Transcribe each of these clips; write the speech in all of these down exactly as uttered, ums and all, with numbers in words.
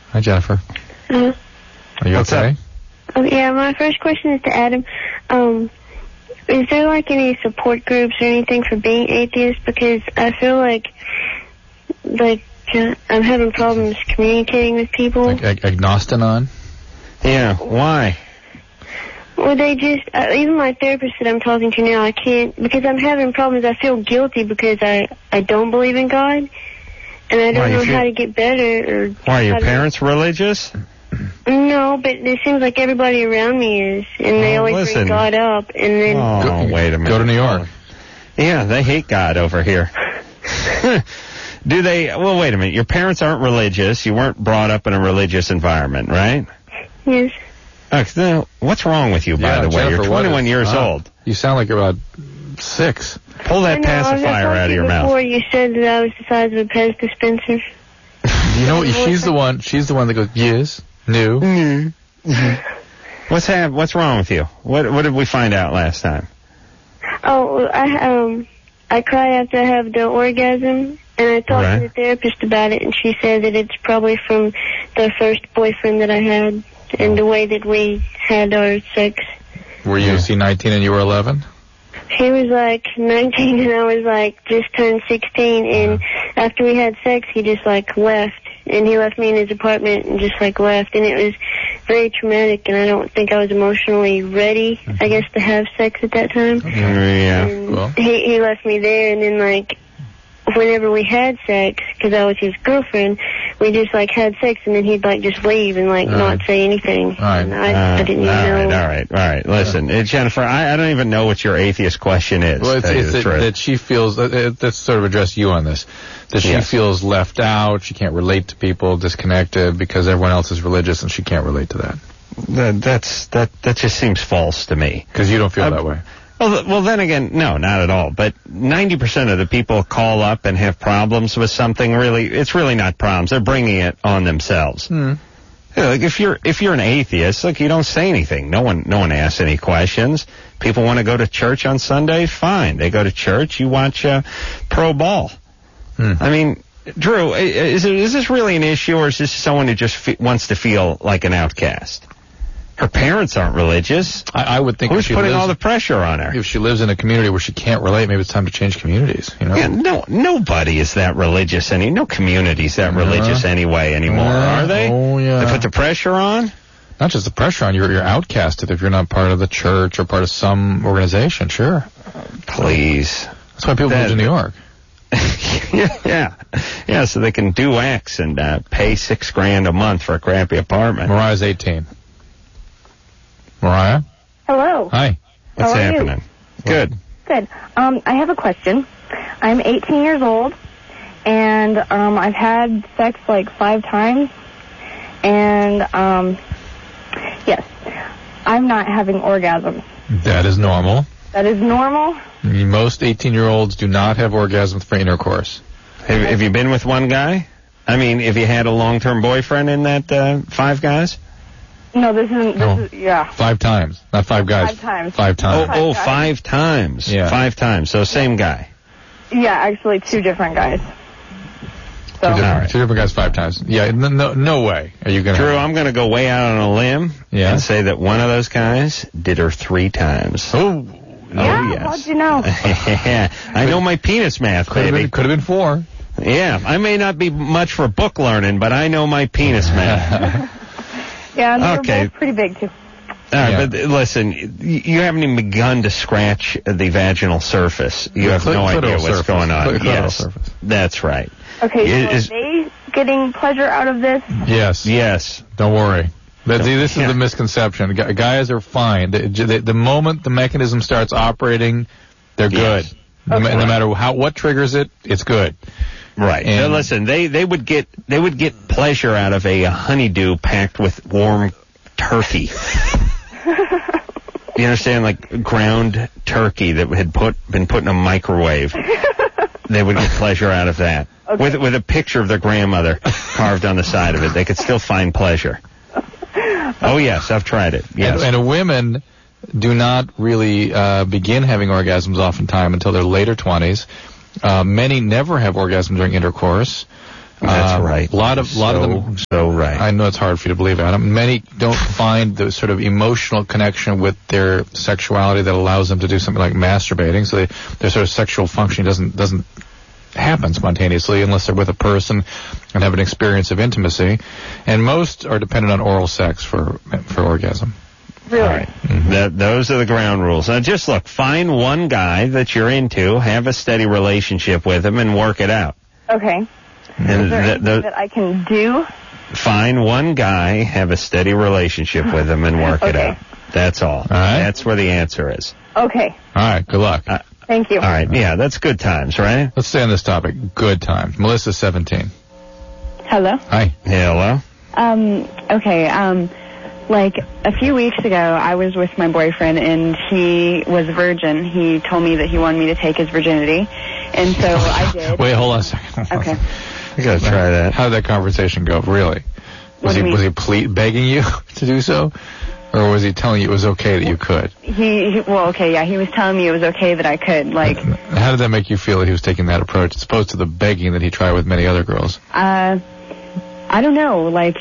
Hi, Jennifer. Uh, Are you What's okay? up? oh, yeah, my first question is to Adam. Um, is there, like, any support groups or anything for being atheist? Because I feel like, like, uh, I'm having problems communicating with people. Like ag- Agnostinon? Yeah, why? Well, they just, uh, even my therapist that I'm talking to now, I can't, because I'm having problems. I feel guilty because I, I don't believe in God, and I don't Why, you know feel- how to get better. Or Why, are your how to- parents religious? No, but it seems like everybody around me is, and they Oh, always listen. bring God up, and then... Oh, Go- wait a minute. Go to New York. Yeah, they hate God over here. Do they? Well, wait a minute. Your parents aren't religious. You weren't brought up in a religious environment, right? Yes. Uh, no, what's wrong with you, by Yeah, the way? Jennifer, You're what twenty-one is- years ah, old. You sound like you're about six. Pull I that know, I was- I pacifier talked out to of your you mouth. Before you said that I was the size of a Pez dispenser. You know, she's the one. She's the one that goes, yes, no. What's hap- What's wrong with you? What What did we find out last time? Oh, I um, I cry after I have the orgasm, and I talked Right. to the therapist about it, and she said that it's probably from the first boyfriend that I had, and the way that we had our sex. Were you Yeah. C nineteen and you were eleven? He was like nineteen, and I was like just turned sixteen, and after we had sex, he just like left, and he left me in his apartment and just like left, and it was very traumatic, and I don't think I was emotionally ready, I guess, to have sex at that time. Yeah. And Well. he, he left me there, and then, like, whenever we had sex, because I was his girlfriend, we just, like, had sex, and then he'd, like, just leave and, like, All not right. say anything. All right. And I, Uh, I didn't even all know. right, all right, all right. Listen, uh, Jennifer, I, I don't even know what your atheist question is. Well, it's, to tell you it's the that, truth. that she feels, uh, uh, let's sort of address you on this, that she Yes. feels left out, she can't relate to people, disconnected, because everyone else is religious and she can't relate to that. That, that's that. That just seems false to me. Because you don't feel Uh, that way. Well, th- well, then again, no, not at all. But ninety percent of the people call up and have problems with something. Really, it's really not problems. They're bringing it on themselves. Hmm. You know, like if you're if you're an atheist, look, you don't say anything. No one no one asks any questions. People want to go to church on Sunday, fine. They go to church. You watch uh, pro ball. Hmm. I mean, Drew, i- is it, is this really an issue, or is this someone who just fe- wants to feel like an outcast? Her parents aren't religious. I, I would think Who's if she putting lives, all the pressure on her? if she lives in a community where she can't relate, maybe it's time to change communities, you know? Yeah, no, nobody is that religious any. No community's that Yeah. religious anyway anymore, Yeah. are they? Oh, yeah. They put the pressure on. Not just the pressure on you, you're outcasted if you're not part of the church or part of some organization, sure. Please. That's why people That- move to New York. yeah, yeah, yeah. So they can do X and uh, pay six grand a month for a crappy apartment. Mariah's eighteen. Mariah? Hello. Hi. What's How are you? happening? Good. Good. Um, I have a question. I'm eighteen years old, and um, I've had sex like five times, and um, yes, I'm not having orgasms. That is normal. That is normal. Most eighteen-year-olds do not have orgasms for intercourse. Have, have you been with one guy? I mean, have you had a long-term boyfriend in that uh, five guys? No, this isn't. This No. is yeah. Five times. Not five guys. Five times. Five Oh, times. Five oh, guys. five times. Yeah. Five times. So same guy. Yeah, actually, two different guys. Two So different, All right. two different guys five times. Yeah, no, no, no way are you going to... Drew, I'm going to go way out on a limb Yeah. and say that one of those guys did her three times. Oh, yeah, Oh, yes. how'd you know? Yeah, I know my penis math, could have baby. been, could have been four. Yeah, I may not be much for book learning, but I know my penis math. Yeah, and they Okay. were both pretty big too. All right, Yeah. but uh, listen, y- you haven't even begun to scratch the vaginal surface. You The have clit- no idea clitoral what's surface. going on. Clit- clitoral Yes, surface. that's right. Okay, so Is- are they getting pleasure out of this? Yes. Yes. Don't worry. But see, this is Yeah. the misconception. Gu- Guys are fine. The, the, the moment the mechanism starts operating, they're good. Yes. No, ma- Okay. no matter how what triggers it, it's good. Right. And- Now, listen, they, they would get they would get pleasure out of a honeydew packed with warm turkey. You understand, like ground turkey that had put been put in a microwave. They would get pleasure out of that. Okay. With with a picture of their grandmother carved on the side of it, they could still find pleasure. Oh yes, I've tried it. Yes. And, and women do not really uh, begin having orgasms oftentimes until their later twenties. Uh, many never have orgasms during intercourse. That's Um, right. A lot of, lot so, of them. So right. I know it's hard for you to believe, Adam. Many don't find the sort of emotional connection with their sexuality that allows them to do something like masturbating. So they, their sort of sexual functioning doesn't doesn't happen spontaneously unless they're with a person and have an experience of intimacy. And most are dependent on oral sex for for orgasm. Really? All right. Mm-hmm. That, those are the ground rules. Now, just look, find one guy that you're into, have a steady relationship with him, and work it out. Okay. And Is there the, anything the, that I can do? Find one guy, have a steady relationship with him, and work it Okay. out. That's all. All right. That's where the answer is. Okay. All right, good luck. Uh, Thank you. all right. Yeah, that's good times, right? Let's stay on this topic. Good times. Melissa, seventeen. Hello. Hi. Hello. Um, okay, um, like a few weeks ago, I was with my boyfriend, and he was a virgin. He told me that he wanted me to take his virginity, and so I did. Wait, hold on a second. Okay. You gotta try that. How did that conversation go? Really? What Was do he you was mean? he ple- begging you to do so, or was he telling you it was okay that you could? He, he, well, okay, yeah, he was telling me it was okay that I could, like, How did that make you feel that he was taking that approach, as opposed to the begging that he tried with many other girls? uh, I don't know, like,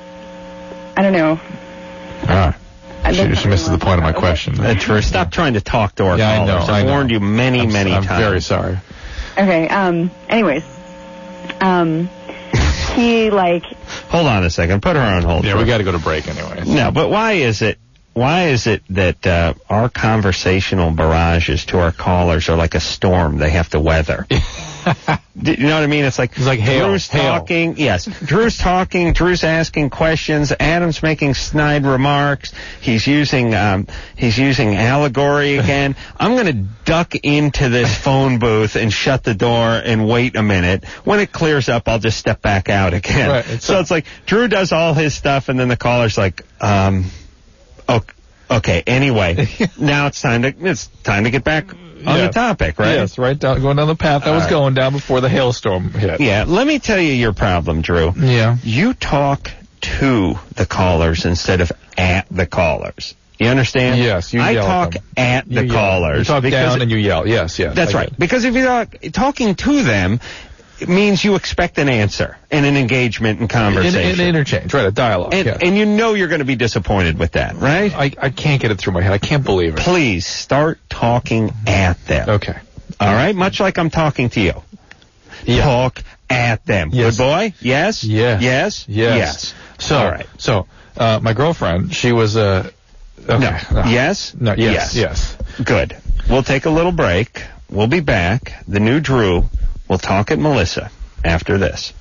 I don't know. Ah, I she, don't she misses the point of my Okay. question. Uh, Drew, stop trying to talk to our Yeah, I callers. know, I I've know. warned you many, I'm, many I'm times. very sorry. Okay, um, anyways, um, he, like, Hold on a second. Put her on hold. Yeah, for we a- got to go to break anyway. No, but why is it? Why is it that uh, our conversational barrages to our callers are like a storm they have to weather? Do you know what I mean? It's like, It's like hail, Drew's hail. talking. Yes, Drew's talking. Drew's asking questions. Adam's making snide remarks. He's using um, he's using allegory again. I'm going to duck into this phone booth and shut the door and wait a minute. When it clears up, I'll just step back out again. Right, it's so a- it's like Drew does all his stuff, and then the caller's like, um, okay, okay. Anyway, now it's time to it's time to get back on Yeah. the topic, right? Yes, right down, going down the path I was All right. going down before the hailstorm hit. Yeah, let me tell you your problem, Drew. Yeah. You talk to the callers instead of at the callers. You understand? Yes, you I yell at talk them. at You the yell. callers. You talk because down and you yell. Yes, yes. That's I right. get it. Because if you're talk, talking to them, it means you expect an answer and an engagement and An, conversation. an interchange, right? A dialogue. and, yes. and you know you're going to be disappointed with that, right? I, I can't get it through my head. I can't believe it. Please start talking at them. Okay. All right? Much like I'm talking to you. Yeah. Talk at them. Yes. Good boy? Yes? Yes. Yes? Yes. Yes. So, All right. so uh, my girlfriend, she was a. Uh, okay. No. Yes? No. Yes. Yes. Yes. Good. We'll take a little break. We'll be back. The new Drew will talk at Melissa after this.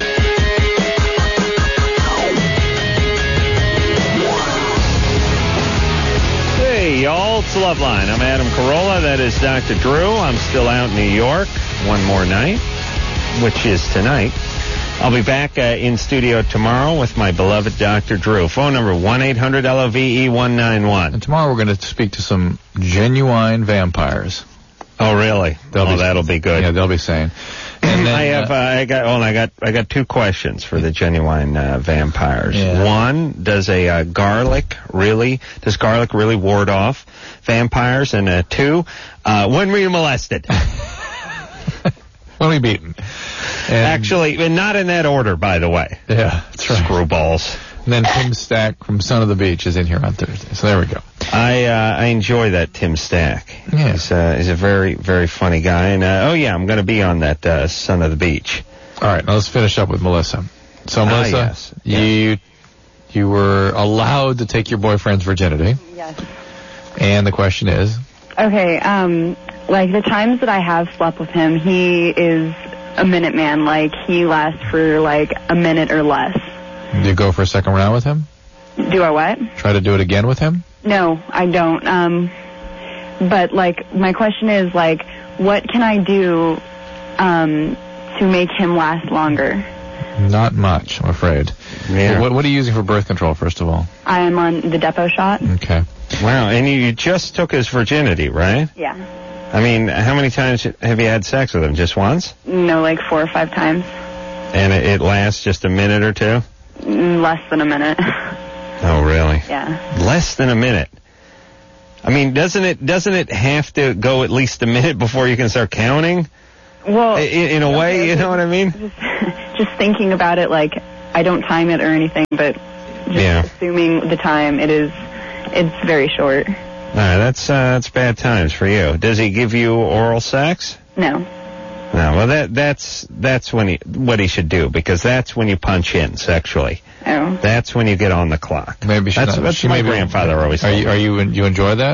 Hey, y'all. It's Loveline. I'm Adam Carolla. That is Doctor Drew. I'm still out in New York one more night, which is tonight. I'll be back uh, in studio tomorrow with my beloved Doctor Drew. Phone number one eight hundred L O V E one nine one. And tomorrow we're going to speak to some genuine vampires. Oh, really? They'll oh, be- that'll be good. Yeah, they'll be sane. And then, I have, uh, I got, oh, and I got, I got two questions for the genuine uh, vampires. Yeah. One, does a uh, garlic really, does garlic really ward off vampires? And uh, two, uh, when were you molested? when we beaten. And, Actually, and not in that order, by the way. yeah, that's right. Screwballs. And then Tim Stack from Son of the Beach is in here on Thursday. So there we go. I uh, I enjoy that Tim Stack. Yeah. He's, uh, he's a very, very funny guy. And, uh, oh, yeah, I'm going to be on that uh, Son of the Beach. All right, now let's finish up with Melissa. So, Ah, Melissa, yes. you you were allowed to take your boyfriend's virginity, yes. and the question is, Okay, um, like the times that I have slept with him, he is a minute man. Like, he lasts for like a minute or less. do you go for a second round with him? Do I what? Try to do it again with him? No, I don't. Um, but like, my question is like, what can I do, um, to make him last longer? Not much, I'm afraid. Yeah. What, what are you using for birth control, first of all? I am on the depot shot. Okay. Wow, and you, you just took his virginity, right? Yeah. I mean, how many times have you had sex with him? Just once? No, like four or five times. And it, it lasts just a minute or two? Mm, Less than a minute. Oh, really? Yeah. Less than a minute. I mean, doesn't it doesn't it have to go at least a minute before you can start counting? Well, in, in a way, you know what I mean? Just thinking about it, like, I don't time it or anything, but just Yeah. assuming the time, it is, it's very short. All right, that's, uh, that's bad times for you. Does he give you oral sex? No. No, well, that that's that's when he what he should do, because that's when you punch in sexually. Oh. That's when you get on the clock. Maybe she That's, not, that's she my maybe, grandfather always Are told you me. are you you enjoy that,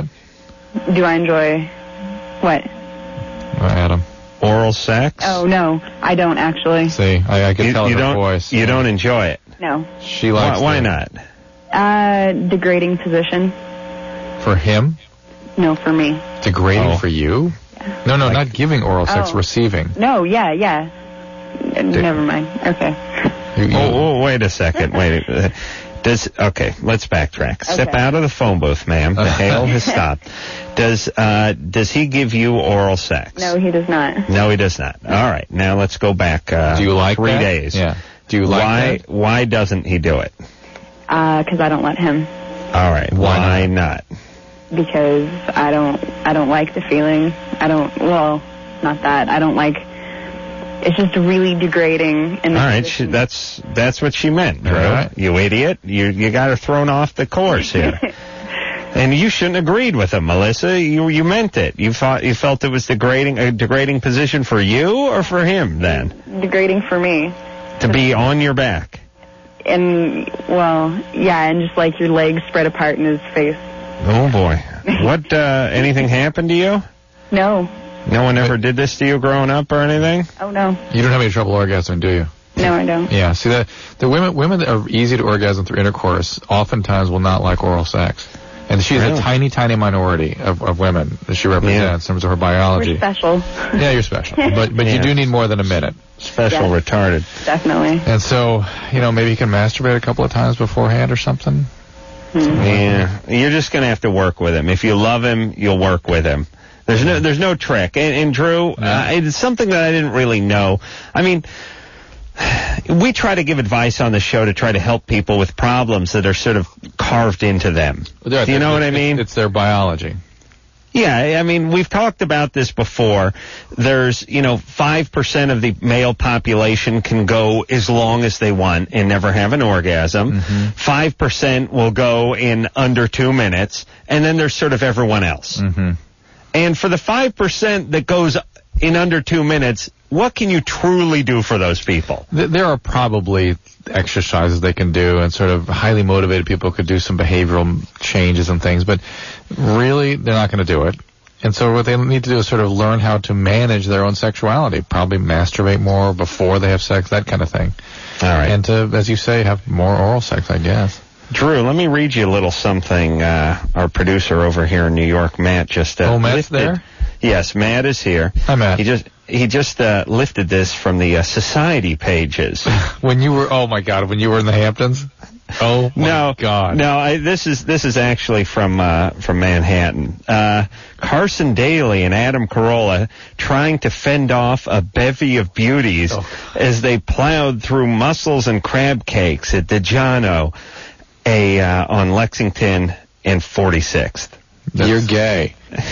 Do I enjoy what? uh, Adam? Oral sex? Oh, no, I don't actually. See, I, I can you, tell you her don't voice. you don't enjoy it. No. She Why, likes. why the- not? Uh, degrading position. For him, No, for me. degrading Oh. for you? No, no, Like- not giving oral sex, Oh. receiving. No, yeah, yeah. Uh, Never mind. Okay. You, you, Oh, oh, wait a second. Wait. a- Does okay? Let's backtrack. Step Okay. out of the phone booth, ma'am. The hail has stopped. Does uh does he give you oral sex? No, he does not. No, he does not. All right. Now let's go back. Uh, Do you like three that? days? Yeah. Do you like why that? why doesn't he do it? Uh, because I don't let him. All right. Why Why not? Because I don't, I don't like the feeling. I don't, well, not that. I don't like, it's just really degrading. In the All right. She, position. that's that's what she meant, Drew. All right. You idiot. You you got her thrown off the course here. And you shouldn't have agreed with him, Melissa. You you meant it. You thought you felt it was degrading a degrading position for you or for him then Degrading for me. to be on your back. And, well, yeah, and just like your legs spread apart in his face. Oh boy. What uh anything happened to you? No. No one ever did this to you growing up or anything? Oh, no. You don't have any trouble orgasming, do you? No, I don't. Yeah. See that the women women that are easy to orgasm through intercourse oftentimes will not like oral sex, and she's Really? a tiny, tiny minority of, of women that she represents in terms of her biology. We're special. Yeah, you're special, but but Yeah. you do need more than a minute. Special Yeah. retarded. Definitely. And so, you know, maybe you can masturbate a couple of times beforehand or something. Yeah, you're just gonna have to work with him. If you love him, you'll work with him. There's no, there's no trick. And, and Drew, uh, it's something that I didn't really know. I mean, we try to give advice on the show to try to help people with problems that are sort of carved into them. Do you know what I mean? It's their biology. Yeah, I mean, we've talked about this before. There's, you know, five percent of the male population can go as long as they want and never have an orgasm. five percent will go in under two minutes. And then there's sort of everyone else. Mm-hmm. And for the five percent that goes in under two minutes, what can you truly do for those people? Th- There are probably exercises they can do, and sort of highly motivated people could do some behavioral changes and things, but really they're not going to do it. And so what they need to do is sort of learn how to manage their own sexuality, probably masturbate more before they have sex, that kind of thing. All right. And to, as you say, have more oral sex, I guess. Drew, let me read you a little something. Uh, our producer over here in New York, Matt, just uh, Oh, Matt's lifted. there? Yes, Matt is here. Hi, Matt. He just he just uh, lifted this from the uh, society pages. When you were, oh my God, when you were in the Hamptons? Oh my no, God. no. I, this is this is actually from uh, from Manhattan. Uh, Carson Daly and Adam Carolla trying to fend off a bevy of beauties Oh. as they plowed through mussels and crab cakes at DeJohno, a uh, on Lexington and forty-sixth. You're gay.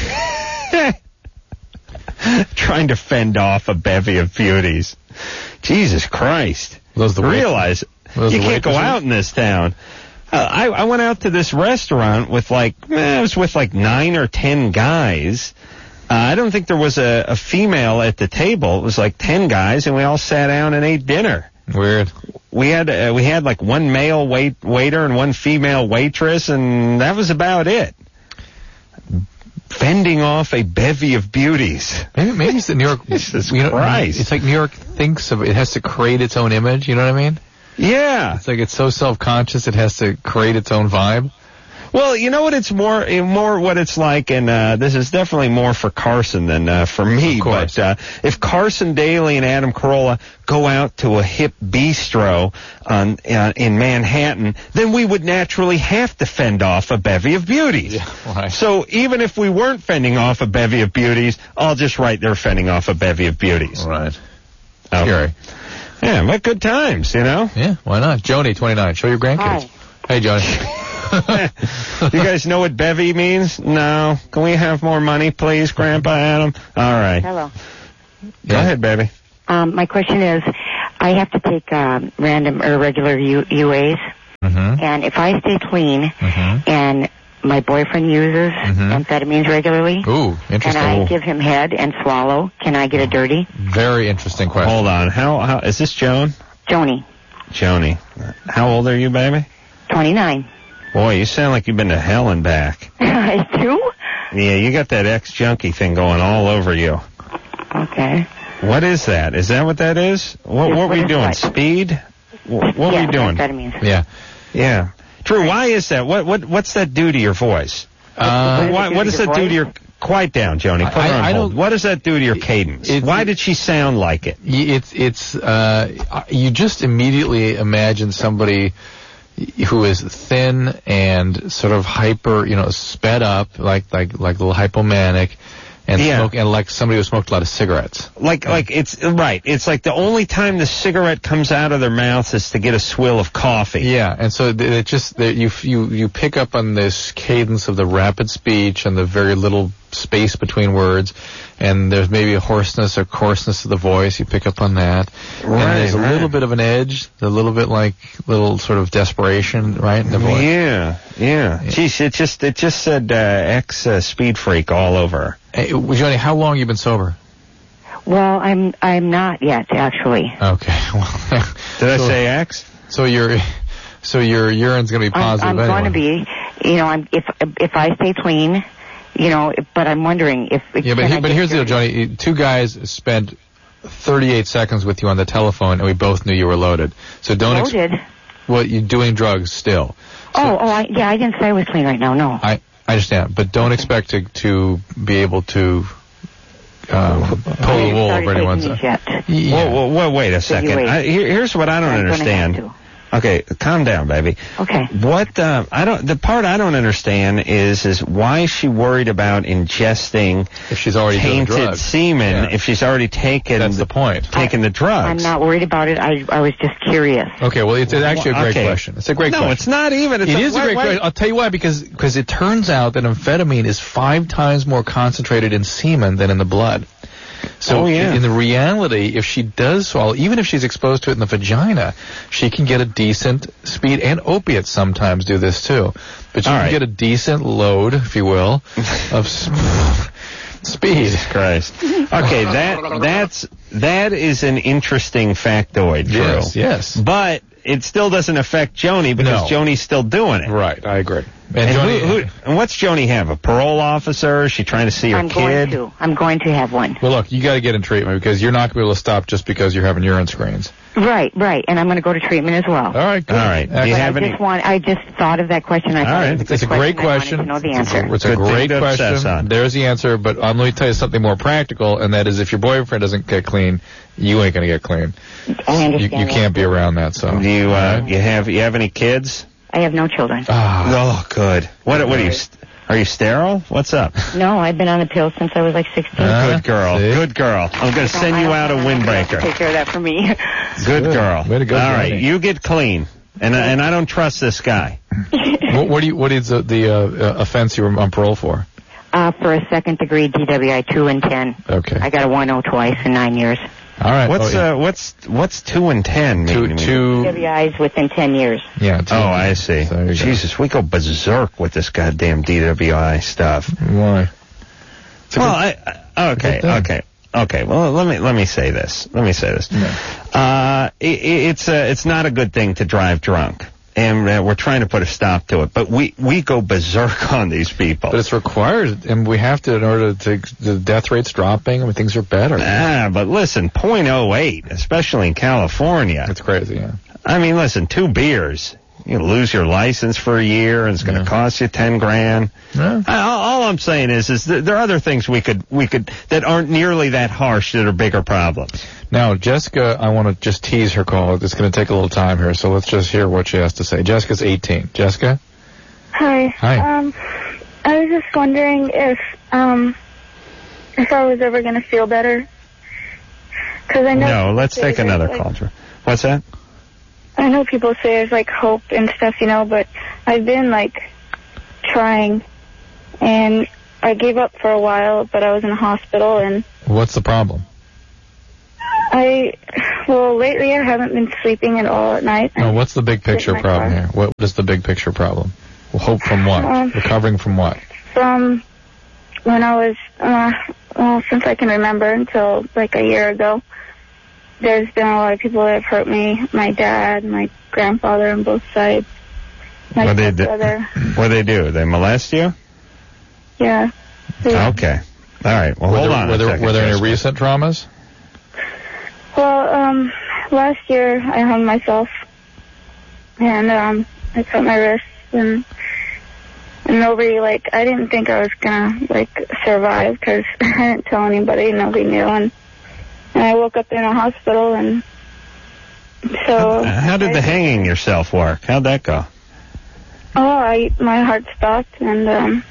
Trying to fend off a bevy of beauties. Jesus Christ. Those the wait- Realize those you the can't go waitresses? out in this town. Uh, I, I went out to this restaurant with like, eh, I was with like nine or ten guys. Uh, I don't think there was a, a female at the table. It was like ten guys, and we all sat down and ate dinner. Weird. We had uh, we had like one male wait, waiter and one female waitress, and that was about it. Fending off a bevy of beauties. Maybe, maybe it's the New York. Jesus you know, Christ. It's like New York thinks of it has to create its own image. You know what I mean? Yeah. It's like it's so self-conscious it has to create its own vibe. Well, you know what? It's more, eh, more what it's like, and uh, this is definitely more for Carson than uh, for me. Of course. But uh, if Carson Daly and Adam Carolla go out to a hip bistro on uh, in Manhattan, then we would naturally have to fend off a bevy of beauties. Yeah, right. So even if we weren't fending off a bevy of beauties, I'll just write they're fending off a bevy of beauties. Right. Okay. Scary. Yeah, but good times, you know. Yeah, why not? Joni, twenty-nine. Show your grandkids. Hey, Joni. You guys know what bevy means? No. Can we have more money, please, Grandpa Adam? All right. Hello. Go ahead, baby. Um, my question is, I have to take um, random or regular U- UAs, Mm-hmm. and if I stay clean Mm-hmm. and my boyfriend uses Mhm. amphetamines regularly, Ooh, can interesting. I give him head and swallow? Can I get a dirty? Very interesting question. Hold on. How, how is this Joan? Joni, Joni. How old are you, baby? twenty-nine. Boy, you sound like you've been to hell and back. I do? Yeah, you got that ex-junkie thing going all over you. Okay. What is that? Is that what that is? What, Yes, what were what you is doing? what? Speed? What, what yeah, were you doing? amphetamines. Yeah. Yeah. Drew, why is that? What what what's that do to your voice? Uh, Why, what does that do to your... Quiet down, Joni. Put I- her on I hold. don't- What does that do to your cadence? It's- Why did she sound like it? Y- It's it's uh, you just immediately imagine somebody who is thin and sort of hyper, you know, sped up, like like like a little hypomanic, and Yeah. smoke, and like somebody who smoked a lot of cigarettes. Like, like it's right. It's like the only time the cigarette comes out of their mouth is to get a swill of coffee. Yeah, and so th- it just that you you you pick up on this cadence of the rapid speech and the very little space between words, and there's maybe a hoarseness or coarseness of the voice. You pick up on that, Right, and there's a right. little bit of an edge, a little bit like little sort of desperation, right, in the voice. Yeah, yeah. Geez, it just it just said uh, ex uh, speed freak all over. Hey, Johnny, how long have you been sober? Well, I'm I'm not yet, actually. Okay. Well, Did I so, say ex? So your so your urine's going to be I'm, positive I'm anyway. going to be, you know, I'm, if if I stay clean, you know, but I'm wondering if. Yeah, but can he, I but get here's the deal, dirty? Johnny. Two guys spent thirty-eight seconds with you on the telephone, and we both knew you were loaded. So don't. Ex- Loaded? well, you're doing drugs still. oh, oh, I, yeah, I didn't say I was clean right now. No. I I understand, but don't expect to to be able to um, pull the haven't wool started over anyone's. taking these yet. Yeah. Whoa, whoa, whoa, wait a second. wait. I, here, here's what I don't I'm gonna understand. have Okay, calm down, baby. Okay. What uh, I don't, the part I don't understand is is why is she worried about ingesting If she's already doing tainted drugs. semen Yeah. if she's already taken That's the point. taken the drugs? I'm not worried about it. I I was just curious. Okay, well, it's actually a great Okay. question. It's a great no, question. it's not even. It's It a, is a why- great why- question. I'll tell you why. Because because it turns out that amphetamine is five times more concentrated in semen than in the blood. So Oh, yeah. in the reality, if she does swallow, even if she's exposed to it in the vagina, she can get a decent speed, and opiates sometimes do this too. But you All can right. get a decent load, if you will, of s- speed. Jesus Christ. Okay, that that's that is an interesting factoid, Drew. Yes, yes. But it still doesn't affect Joni because No. Joni's still doing it. Right, I agree. And, And, Johnny, who, who, and what's Joni have? A parole officer? Is she trying to see her I'm kid? going to. I'm going to have one. well, look, you got to get in treatment because you're not going to be able to stop just because you're having urine screens. Right, right. And I'm going to go to treatment as well. All right, good. All right. Do you Excellent. But I have any- just want. I just thought of that question. I All thought right. it was It's a good great I wanted question. to know the It's a- answer. It's a Good thing great to obsess question. on. There's the answer, but um, let me tell you something more practical, and that is if your boyfriend doesn't get clean, you ain't going to get clean. I You, understand. you that. can't be around that, so. Do you uh, All right. you have you have any kids? I have no children. Ah, Oh, good. What what are you? st- Are you sterile? What's up? No, I've been on the pill since I was like sixteen. Uh, Good girl. see? Good girl. I'm going to send you out a windbreaker. Take care of that for me. Good Good. girl. Way to go, All right, Johnny. you get clean. And I, and I don't trust this guy. what, what do you? What is the, the uh, uh, offense you were on parole for? Uh, for a second degree D W I, two and ten. Okay. I got a one oh twice in nine years. All right. What's oh, yeah. uh what's what's two and ten mean? two? to me? Two. D W Is within ten years. Yeah. Two. Oh, I see. So there you go. Jesus, we go berserk with this goddamn D W I stuff. Why? It's a Well, good- I, I okay, good thing. okay, okay. Well, let me let me say this. Let me say this. Uh, it, it's uh, it's not a good thing to drive drunk, and uh, we're trying to put a stop to it. But we we go berserk on these people. But it's required, and we have to in order to. The death rate's dropping. I mean, things are better. Ah, but listen, point oh eight, especially in California. It's crazy. Yeah. I mean, listen, two beers, you lose your license for a year, and it's going to Yeah. cost you ten grand. Yeah. I, all, all I'm saying is, is that there are other things we could we could that aren't nearly that harsh that are bigger problems. Now, Jessica, I want to just tease her call. It's going to take a little time here, so let's just hear what she has to say. Jessica's eighteen. Jessica? Hi. Hi. Um, I was just wondering if um if I was ever gonna feel better. Cause I know. No, people let's say take there's, another like- call. Drew. What's that? I know people say there's like hope and stuff, you know, but I've been like trying, and I gave up for a while, but I was in the hospital, and What's the problem? I, well, lately I haven't been sleeping at all at night. No, what's the big picture in my problem car. here? What is the big picture problem? Well, hope from what? Um, Recovering from what? From when I was, uh, well, since I can remember until like a year ago, there's been a lot of people that have hurt me. My dad, my grandfather on both sides, my What they do? brother. What they do? They molest you? Yeah. yeah. Okay. All right. Well, Were hold there, on. Were a there, second, were there any Jessica. recent traumas? Well, um, last year I hung myself, and um, I cut my wrists, and, and nobody, like, I didn't think I was gonna, like, survive, because I didn't tell anybody, nobody knew, and, and I woke up in a hospital, and so... How, how did I, the hanging yourself work? How'd that go? Oh, I, my heart stopped, and, um,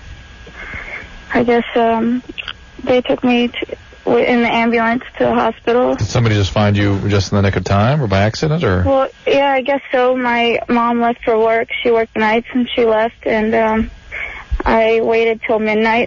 I guess, um, they took me to... in the ambulance to the hospital. Did somebody just find you just in the nick of time or by accident? Or Well, yeah, I guess so. My mom left for work. She worked nights and she left, and um, I waited till midnight.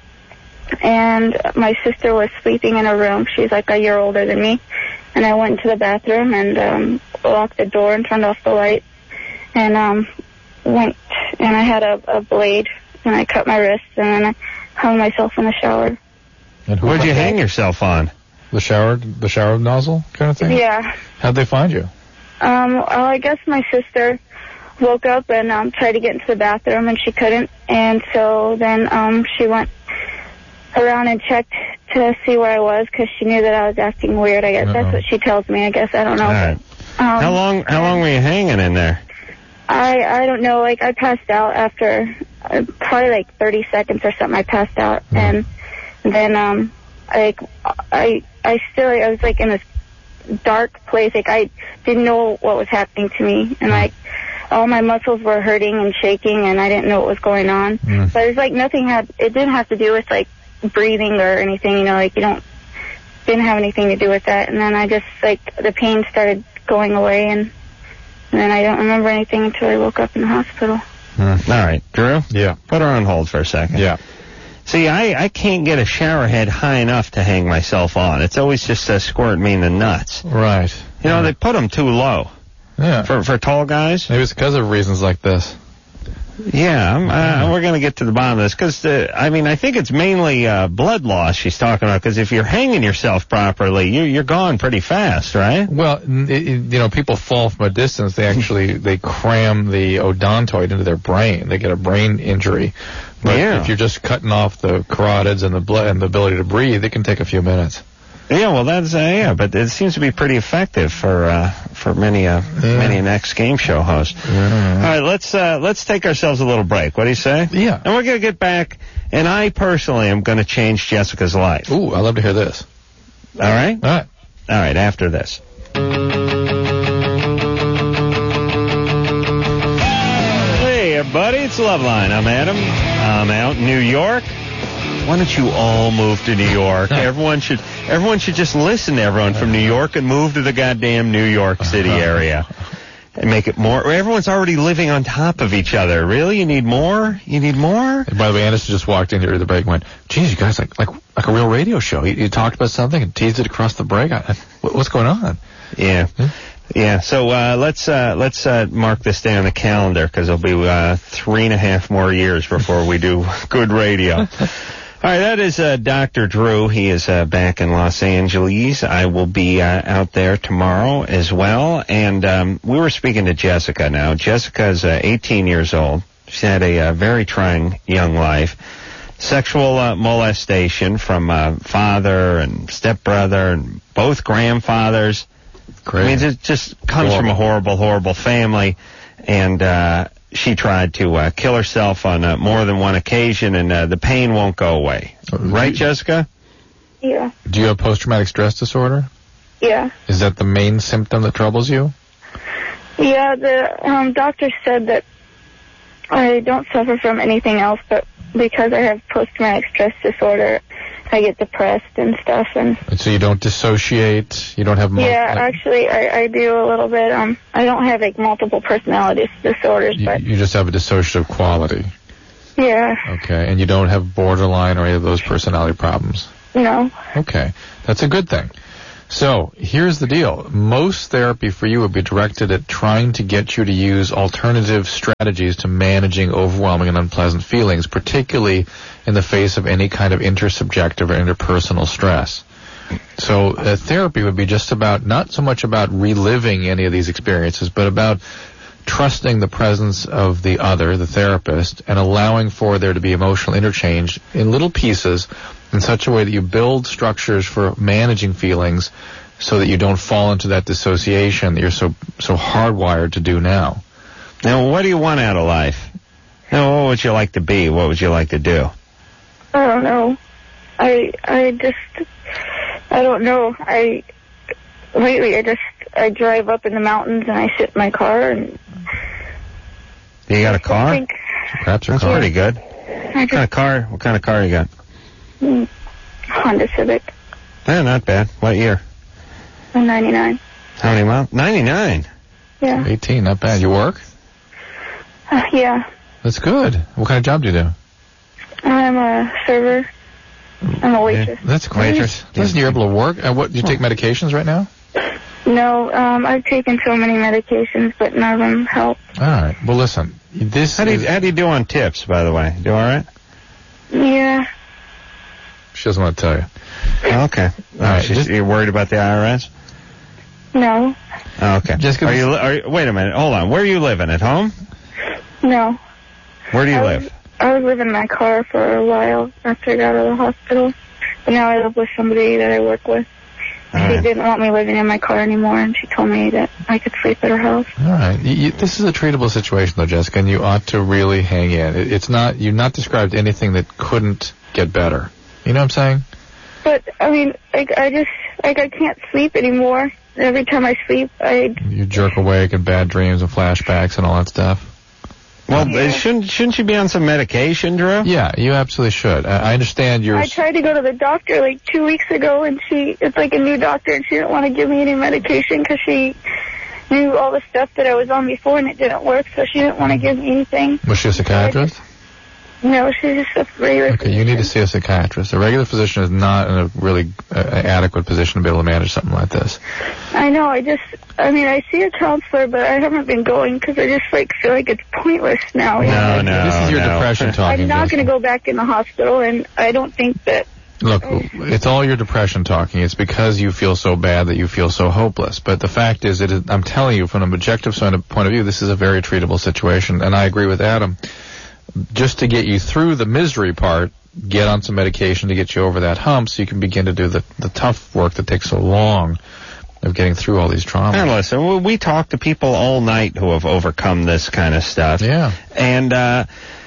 And my sister was sleeping in her room. She's like a year older than me. And I went to the bathroom and um, locked the door and turned off the light. And um, went, and I had a, a blade, and I cut my wrist, and then I hung myself in the shower. and who Where'd you found- hang yourself on? The shower, the shower nozzle kind of thing? Yeah. How'd they find you? Um, well, I guess my sister woke up and um, tried to get into the bathroom, and she couldn't. And so then um, she went around and checked to see where I was, because she knew that I was acting weird. I guess Uh-oh. that's what she tells me. I guess I don't know. All right. Um, How long? How long were you hanging in there? I I don't know. Like I passed out after uh, probably like thirty seconds or something. I passed out, Mm. and then um, like I I still I was like in this dark place. Like I didn't know what was happening to me, and like all my muscles were hurting and shaking, and I didn't know what was going on. Mm. But it's like nothing had. It didn't have to do with like breathing or anything. You know, like you don't didn't have anything to do with that. And then I just like the pain started going away, and. And then I don't remember anything until I woke up in the hospital. Mm. All right, Drew. Yeah. Put her on hold for a second. Yeah. See, I, I can't get a shower head high enough to hang myself on. It's always just uh, squirting me in the nuts. Right. You know, they put them too low. Yeah. For for tall guys? Maybe it's because of reasons like this. Yeah, I'm, uh, we're going to get to the bottom of this, because, uh, I mean, I think it's mainly uh, blood loss she's talking about, because if you're hanging yourself properly, you, you're gone pretty fast, right? Well, it, it, you know, people fall from a distance. They actually they cram the odontoid into their brain. They get a brain injury. But Yeah. if you're just cutting off the carotids and the blood and the ability to breathe, it can take a few minutes. Yeah, well, that's, uh, yeah, but it seems to be pretty effective for uh, for many uh, Yeah. many an ex-game show host. All right, let's uh, let's take ourselves a little break. What do you say? Yeah. And we're going to get back, and I personally am going to change Jessica's life. Ooh, I'd love to hear this. All right? All right. All right, after this. Hey, everybody, it's Loveline. I'm Adam. I'm out in New York. Why don't you all move to New York? everyone should everyone should just listen to everyone from New York and move to the goddamn New York City area. And make it more. Everyone's already living on top of each other. Really? You need more? You need more? And by the way, Anderson just walked in here to the break and went, geez, you guys like like like a real radio show. You, you talked about something and teased it across the break. I, I, what, what's going on? Yeah. Yeah, so uh, let's uh, let's uh, mark this day on the calendar, because it'll be uh, three and a half more years before we do good radio. All right, that is uh, Doctor Drew. He is uh, back in Los Angeles. I will be uh, out there tomorrow as well. And um, we were speaking to Jessica now. Jessica is uh, eighteen years old. She's had a uh, very trying young life. Sexual uh, molestation from uh, father and stepbrother and both grandfathers. Great. I mean, it just comes Horrible. from a horrible, horrible family. And uh, she tried to uh, kill herself on uh, more than one occasion, and uh, the pain won't go away. Right, Jessica? Yeah. Do you have post-traumatic stress disorder? Yeah. Is that the main symptom that troubles you? Yeah, the um, doctor said that I don't suffer from anything else, but because I have post-traumatic stress disorder, I get depressed and stuff. And And so you don't dissociate? You don't have... mo- yeah, like, actually, I, I do a little bit. Um, I don't have like multiple personality disorders, you, but you just have a dissociative quality. yeah, Okay. And you don't have borderline or any of those personality problems? no. Okay. That's a good thing. So, here's the deal. Most therapy for you would be directed at trying to get you to use alternative strategies to managing overwhelming and unpleasant feelings, particularly in the face of any kind of intersubjective or interpersonal stress. So, uh, therapy would be just about, not so much about reliving any of these experiences, but about trusting the presence of the other, the therapist, and allowing for there to be emotional interchange in little pieces in such a way that you build structures for managing feelings so that you don't fall into that dissociation that you're so so hardwired to do now. Now, what do you want out of life? Now, what would you like to be? What would you like to do? I don't know. I I just I don't know. I lately I just I drive up in the mountains and I sit in my car and. You got a car? I think, Perhaps a That's car. pretty good. I What kind just, of car? What kind of car you got? mm, Honda Civic, Eh, not bad. What year? a ninety-nine. How many miles? ninety-nine. Yeah. eighteen, not bad. You work? Uh, yeah. That's good. What kind of job do you do? I'm a server. I'm a waitress. That's great. Waitress. Listen, you're able to work. Uh, what, do you take medications right now? No, um, I've taken so many medications, but none of them help. All right. Well, listen. This How do is, you, how do you do on tips, by the way? Do all right? Yeah. she doesn't want to tell you. Okay. All right, She's- just- you're worried about the I R S? No. Oh, okay. Just 'cause are you, li- are you, wait a minute. Hold on. Where are you living? At home? No. Where do you I live? was, I was living in my car for a while after I got out of the hospital. But now I live with somebody that I work with. All She right. didn't want me living in my car anymore, and she told me that I could sleep at her house. All right. You, you, this is a treatable situation, though, Jessica, and you ought to really hang in. It, it's not, you've not described anything that couldn't get better. You know what I'm saying? But, I mean, like, I just, like, I can't sleep anymore. Every time I sleep, I... You jerk awake and bad dreams and flashbacks and all that stuff. Well, Yeah. uh, shouldn't shouldn't you be on some medication, Drew? Yeah, you absolutely should. I, I understand you're... I tried to go to the doctor, like, two weeks ago, and she, it's like a new doctor, and she didn't want to give me any medication because she knew all the stuff that I was on before, and it didn't work, so she didn't want to give me anything. Was she a psychiatrist? No, she's just a regular Okay, you need to see a psychiatrist. A regular physician is not in a really uh, adequate position to be able to manage something like this. I know, I just, I mean, I see a counselor, but I haven't been going because I just, like, feel like it's pointless now. No, no, This is your no. depression talking. I'm not Jessica. going to go back in the hospital, and I don't think that... Look, it's all your depression talking. It's because you feel so bad that you feel so hopeless. But the fact is, it is I'm telling you, from an objective point of view, this is a very treatable situation. And I agree with Adam. Just to get you through the misery part, get on some medication to get you over that hump so you can begin to do the, the tough work that takes so long of getting through all these traumas. And listen, we, we talk to people all night who have overcome this kind of stuff. Yeah. And, uh,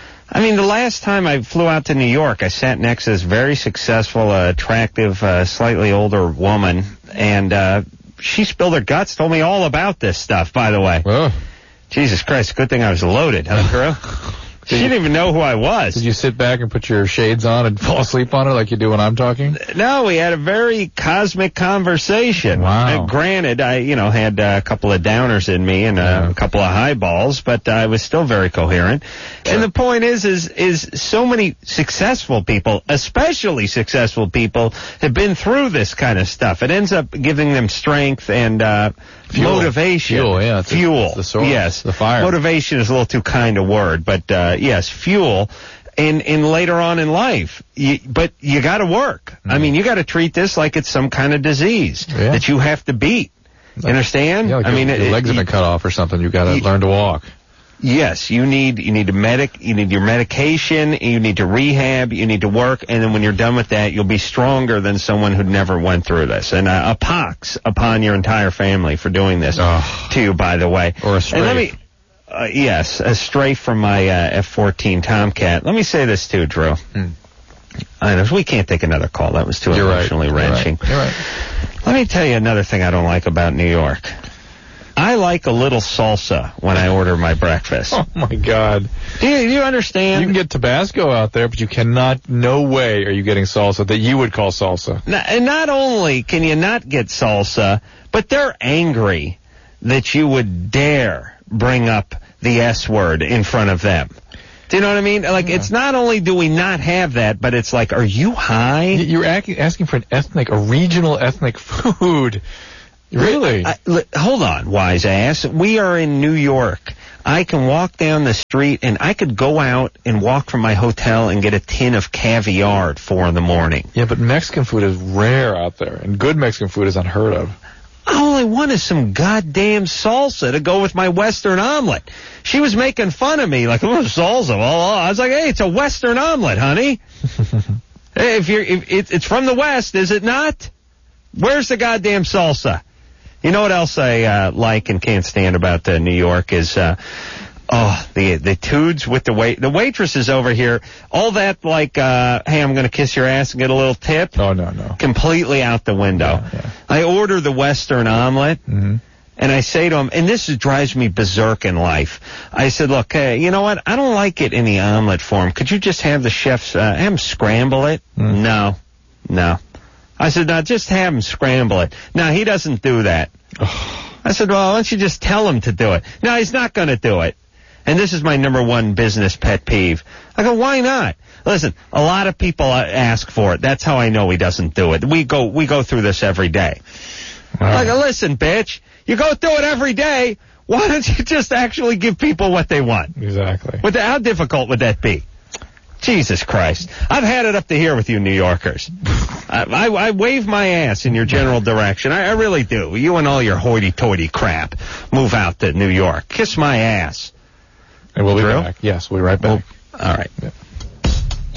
I mean, the last time I flew out to New York, I sat next to this very successful, uh, attractive, uh, slightly older woman, and uh, she spilled her guts, told me all about this stuff, by the way. Oh. Jesus Christ, good thing I was loaded, huh, Drew? She didn't even know who I was. Did you sit back and put your shades on and fall asleep on her like you do when I'm talking? No, we had a very cosmic conversation. Wow. Uh, granted, I, you know, had uh, a couple of downers in me and uh, Yeah. a couple of highballs, but uh, I was still very coherent. Sure. And the point is, is, is so many successful people, especially successful people, have been through this kind of stuff. It ends up giving them strength and uh, Fuel. motivation. Fuel, yeah, it's the- Fuel. it's the source, yes. the fire. Motivation is a little too kind a word, but uh, yes, fuel. And, and later on in life, you, but you got to work. I mean, you got to treat this like it's some kind of disease Yeah. that you have to beat. You understand? Yeah, like I your, mean, your it- legs it- have been cut off or something. You've got to you- learn to walk. Yes, you need you need to medic, you need your medication, you need to rehab, you need to work, and then when you're done with that, you'll be stronger than someone who never went through this. And uh, a pox upon your entire family for doing this Ugh. to you, by the way. Or a And let me, strafe. uh, yes, a strafe from my uh, F fourteen Tomcat. Let me say this too, Drew. Hmm. I know we can't take another call. That was too You're right. emotionally You're wrenching. right. You're right. Let me tell you another thing I don't like about New York. I like a little salsa when I order my breakfast. Oh my God! Do you, do you understand? You can get Tabasco out there, but you cannot. No way are you getting salsa that you would call salsa. N- and not only can you not get salsa, but they're angry that you would dare bring up the S word in front of them. Do you know what I mean? Like, Yeah. it's not only do we not have that, but it's like, are you high? Y- You're ac- asking for an ethnic, a regional ethnic food. Really? I, li- hold on, wise ass. We are in New York. I can walk down the street, and I could go out and walk from my hotel and get a tin of caviar at four in the morning. Yeah, but Mexican food is rare out there, and good Mexican food is unheard of. All I want is some goddamn salsa to go with my Western omelet. She was making fun of me, like, oh, salsa. Well, I was like, hey, it's a Western omelet, honey. Hey, if you're, if it, it's from the West, is it not? Where's the goddamn salsa? You know what else I uh, like and can't stand about uh, New York is, uh, oh, the the dudes with the wait the waitresses over here. All that like, uh, hey, I'm gonna kiss your ass and get a little tip. Oh no, no. Completely out the window. Yeah, yeah. I order the Western omelet. Mm-hmm. And I say to him, and this is, drives me berserk in life. I said, look, uh, you know what? I don't like it in the omelet form. Could you just have the chefs, uh, have them scramble it? Mm. No, no. I said, no, just have him scramble it. No, he doesn't do that. I said, well, why don't you just tell him to do it? No, he's not going to do it. And this is my number one business pet peeve. I go, why not? Listen, a lot of people ask for it. That's how I know he doesn't do it. We go, we go through this every day. Wow. Like, listen, bitch, you go through it every day. Why don't you just actually give people what they want? Exactly. What the, how difficult would that be? Jesus Christ. I've had it up to here with you New Yorkers. I, I, I wave my ass in your general direction. I, I really do. You and all your hoity-toity crap. Move out to New York. Kiss my ass. And we'll be Drew? back. Yes, we'll be right back. Well, all right. Yeah.